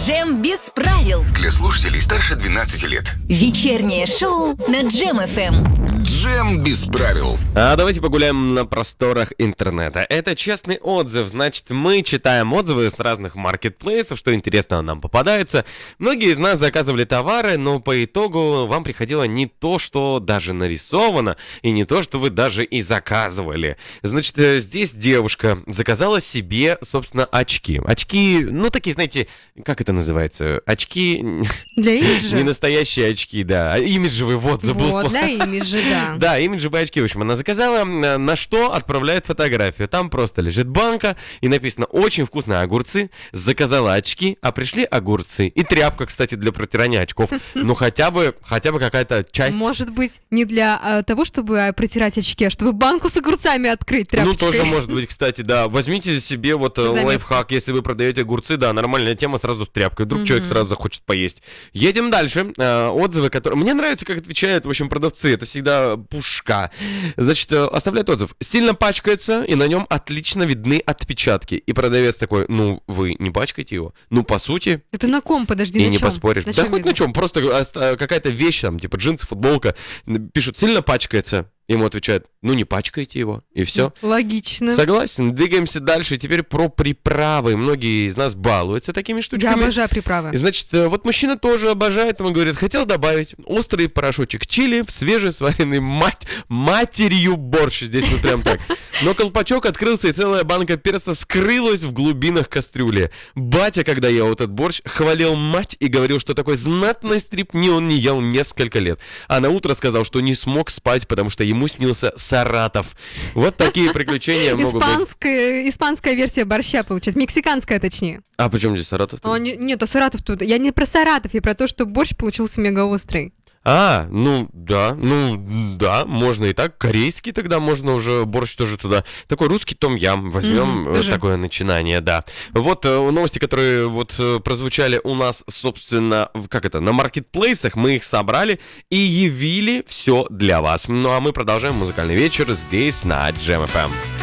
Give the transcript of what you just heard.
Джем без правил. Для слушателей старше 12 лет. Вечернее шоу на Джем ФМ. Джем без правил. А давайте погуляем на просторах интернета. Это честный отзыв, значит, мы читаем отзывы с разных маркетплейсов, что интересного нам попадается. Многие из нас заказывали товары, но по итогу вам приходило не то, что даже нарисовано, и не то, что вы даже и заказывали. Значит, здесь девушка заказала себе, собственно, очки. Очки, ну, такие, знаете, как это называется? Очки... Для имиджа? Не настоящие очки, да. Имиджевые, вот, забыл слово. Вот, для имиджа, да. Да, имиджевые очки, в общем, она заказала, на что отправляет фотографию. Там просто лежит банка, и написано «Очень вкусные огурцы». Заказала очки, а пришли огурцы. И тряпка, кстати, для протирания очков. Ну, хотя бы какая-то часть... Может быть, не для того, чтобы протирать очки, а чтобы банку с огурцами открыть тряпочкой. Ну, тоже может быть, кстати, да. Возьмите себе вот лайфхак, если вы продаете огурцы, да, нормальная тема, сразу с тряпкой. Вдруг человек сразу захочет поесть. Едем дальше. Отзывы, которые... Мне нравится, как отвечают, в общем, продавцы. Это всегда пушка. Значит, оставляет отзыв. Сильно пачкается, и на нем отлично видны отпечатки. И продавец такой, ну, вы не пачкаете его? Ну, по сути... Это на ком, подожди, и на не чем? поспоришь. Да хоть на чем, просто какая-то вещь, там, типа джинсы, футболка. Пишут, сильно пачкается. Ему отвечают, ну не пачкайте его, и все. Логично. Согласен. Двигаемся дальше. Теперь про приправы. Многие из нас балуются такими штучками. Я обожаю приправы. Значит, вот мужчина тоже обожает, ему говорит, хотел добавить острый порошочек чили в свежесваренный матерью борщ. Здесь вот прям так. Но колпачок открылся, и целая банка перца скрылась в глубинах кастрюли. Батя, когда ел этот борщ, хвалил мать и говорил, что такой знатной стрипни он не ел несколько лет. А на утро сказал, что не смог спать, потому что ему снился Саратов. Вот такие приключения могут быть. Испанская версия борща, получается. Мексиканская, точнее. А при чем здесь Саратов? Нет, а Саратов тут. Я не про Саратов, я про то, что борщ получился мега острый. Ну да, можно и так. Корейский тогда можно уже борщ тоже туда. Такой русский том-ям. Возьмем такое начинание, да. Вот новости, которые вот прозвучали у нас, собственно, на маркетплейсах. Мы их собрали и явили все для вас. Ну а мы продолжаем музыкальный вечер здесь на Джем FM.